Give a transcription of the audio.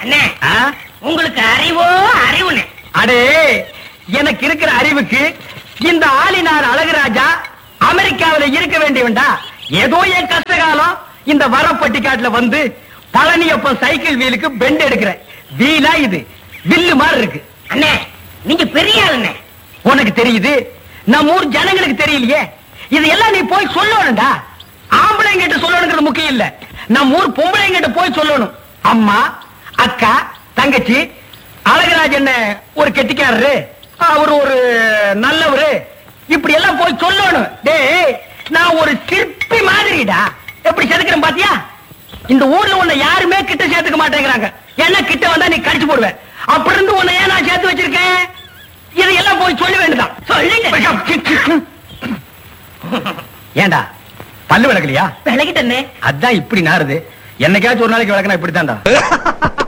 அண்ணே உங்களுக்கு அறிவோ அறிவுனே. அடே எனக்கு இருக்கிற அறிவுக்கு இந்த ஆளினார் அழகுராஜா அமெரிக்காவில இருக்க வேண்டியவன்டா. ஏதோ என் கஷ்ட காலம் இந்த வரப்பட்டிக்காட்டுல வந்து பழனியப்பன் சைக்கிள் வீலுக்கு பெண்ட் எடுக்கிறேன். வீலா இது வில்லு மாதிரி இருக்கு. அண்ணே நீங்க பெரிய ஆளுண்ணே. உனக்கு தெரியுது, நம்ம ஊர் ஜனங்களுக்கு தெரியலையே. இது எல்லாம் நீ போய் சொல்லணும்டா. ஆம்பளைங்கிட்ட சொல்லணுங்கிறது முக்கியம் இல்ல, நம்ம ஊர் பொம்பளைங்கிட்ட போய் சொல்லணும். அம்மா, அக்கா, தங்கச்சி, அழகராஜ் என்ன ஒரு கெட்டிக்காரரு, அவரு ஒரு நல்லவரு, இப்படி எல்லாம் போய் சொல்லணும். டேய் நான் ஒரு சிற்பி மாதிரிடா. எப்படி செதுக்கிறேன் பாத்தியா? இந்த ஊர்ல உன்னை யாருமே கிட்ட சேர்த்துக்க மாட்டேங்கிறாங்க. என்ன கிட்ட வந்தா நீ கடிச்சு போடுவேன். அப்படி இருந்து உன்னை ஏன் நான் சேர்த்து வச்சிருக்கேன்? இதையெல்லாம் போய் சொல்ல வேண்டியதான். சொல்லுங்க. ஏண்டா பல்லு விளக்கலையா? விளக்கிட்டே. அதான் இப்படி நாருது. என்னைக்காச்சும் ஒரு நாளைக்கு விளக்கனா இப்படித்தான்டா.